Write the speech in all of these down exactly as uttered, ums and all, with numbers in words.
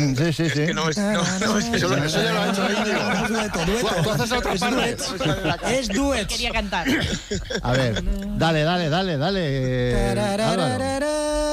Sí, sí, sí. Es que no es... No, no, es que Eso, eso, eso ya lo ha hecho Íñigo. Es dueto, dueto. Tú haces otra parte. Es duet. Quería cantar. A ver, dale, dale, dale, dale. Álvaro.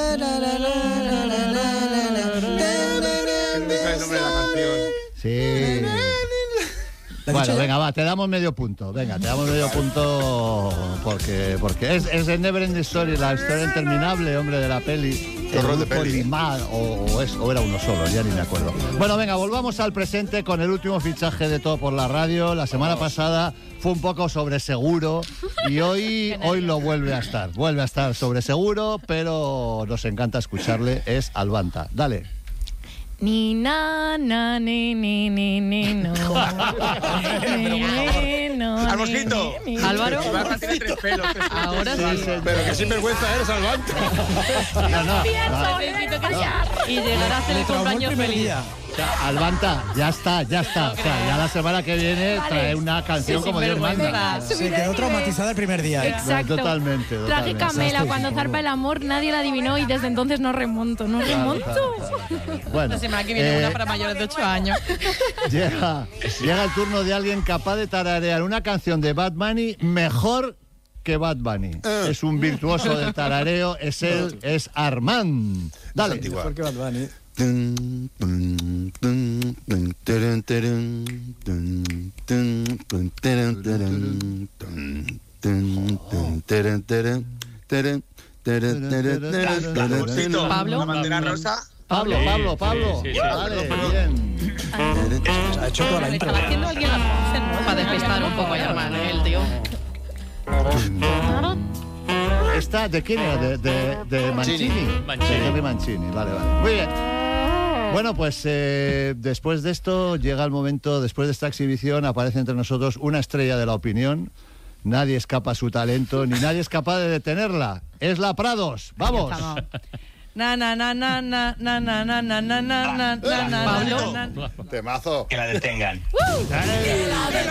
no es el nombre de la canción. Sí. Bueno, venga, va, te damos medio punto. Venga, te damos medio punto porque, porque es, es el Never Ending Story, la historia interminable, hombre, de la peli. Qué horror de grupo peli. Limar, o, o, es, o era uno solo, ya ni me acuerdo. Bueno, venga, volvamos al presente con el último fichaje de Todo por la Radio. La semana pasada fue un poco sobre seguro y hoy, hoy lo vuelve a estar. Vuelve a estar sobre seguro, pero nos encanta escucharle. Es Albanta. Dale. Ni na na ni ni ni ni no. Ni, ni, no, ¡Al ni, mosquito! ni, ni. Álvaro, Ibarra tiene tres pelos. ahora sí. Pero qué sinvergüenza eres, Albanta. No, no, no. Necesito callar. Y llegar a hacer el cumpleaños feliz. Albanta, ya está, ya está. O sea, ya la semana que viene trae una canción Sí, como Dios sinvergüenza. manda. Se quedó traumatizada el primer día. ¿eh? Exacto. Totalmente, totalmente. Traje Camela, cuando zarpa el amor, nadie la adivinó y desde entonces no remonto, no remonto. Bueno, la semana que viene eh, una para mayores de ocho años. llega, llega el turno de alguien capaz de tararear una canción de Bad Bunny mejor que Bad Bunny. Es un virtuoso del tarareo, es él, es Armand. Dale. antigua. ¿Por qué Bad Bunny? Tun, tun, tun, tun, tarun, tarun, tun, tun, tun, tarun, tarun, tun, tun, tun, tarun, tarun, tarun, tarun, tarun, tarun, tarun, Mosquito, Pablo. la bandera rosa. Pablo, Pablo, Pablo. Sí, sí, sí. Dale, bien. Ha hecho toda la Le intro. estaba haciendo alguien las voces, ¿no? Para despistar un poco a Armand, ¿eh? El tío. ¿Esta de quién era? De, de, de Mancini. Mancini. De Henry Mancini, vale, vale. Muy bien. Bueno, pues eh, después de esto llega el momento, después de esta exhibición aparece entre nosotros una estrella de la opinión. Nadie escapa a su talento, ni nadie es capaz de detenerla. Es la Prados. ¡Vamos! Na na na na na na na na na na na na na. Pablo. Temazo. Que la detengan.